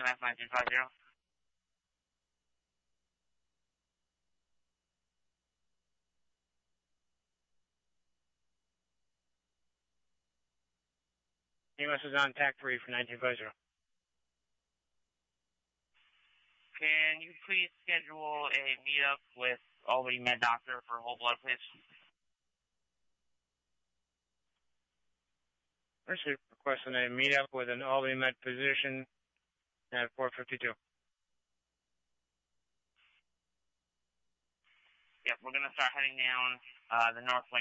EMS 1950. EMS is on TAC 3 for 1950. Can you please schedule a meetup with Albany Med Doctor for whole blood, please? Received. Requesting a meetup with an Albany Med physician at 452. Yep, we're going to start heading down the north lane.